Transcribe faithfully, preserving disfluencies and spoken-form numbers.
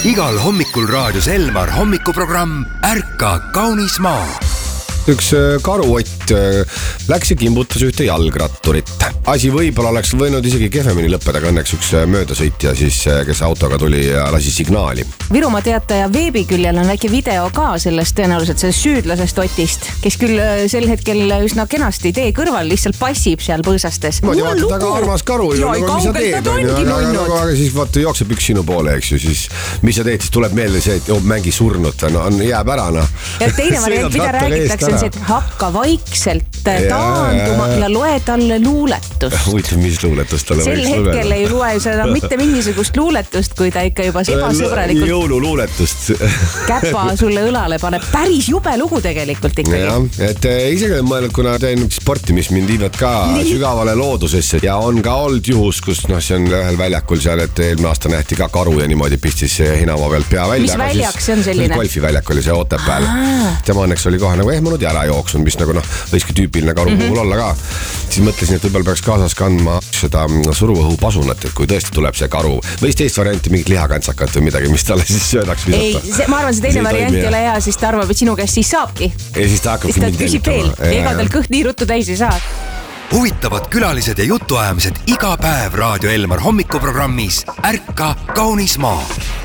igal hommikul raadios Elmar hommikuprogramm Ärka kaunis maa. Üks karuott läks ja kimbutas ühte jalgratturit. Asi võib-olla oleks võinud isegi kehvemini lõppeda, aga õnneks üks möödasõitja, siis, kes autoga tuli ja lasi signaali. Virumaa Teataja veebiküljel on väike video ka sellest tõenäoliselt sellest süüdlasest Otist, kes küll sel hetkel üsna kenasti tee kõrval lihtsalt passib seal põõsastes. Ma tean, väga armas karu. Ja ei kaugelt ta ongi nunnud. Aga siis vaata jookseb üks sinu poole, eks ju, siis mis sa teed, siis tuleb meelde see, et oh, mängi surnud, no, on jääb ära. No. Ja teine variant, mida räägitakse, on see, et hakka vaikselt taanduma ja, ja loe talle luuletust. Huvitav, mis luuletust talle sel võiks hetkel lugeda? Ei lue seda mitte mingisugust luuletust, kui ta ikka juba ebasõbralikult jõululuuletust käpa sulle õlale paneb. Päris jube lugu tegelikult ikkagi. Ja, et isegi olen mõelnud, kuna teen sporti, mis mind viivad ka Nii. sügavale loodusesse ja on ka olnud juhus, kus noh, see on ühel väljakul seal, et eelmine aasta nähti ka karu ja niimoodi pistis Hinamaa pealt pea välja. Mis väljak see on selline? Golfiväljak oli see Otepääl. Tema õnneks oli kohe nagu ehmunud ja ära jooksunud, mis nagu noh, võiski tüüpiline karu puhul mm-hmm. olla ka. Siis mõtlesin, et võib-olla peaks kaasas kandma seda suruõhu pasunat, et kui tõesti tuleb see karu või teist varianti mingit lihakantsakat või midagi, mis talle siis söödaks visata. Ei, see, ma arvan, see teine see variant ei ole hea, siis ta arvab, et sinu käest siis saabki. Ja siis ta hakkabki mind tennitama. Ega tal kõht nii ruttu täis ei saa. Huvitavad külalised ja jutuajamised iga päev Raadio Elmar hommikuprogrammis Ärka kaunis maa.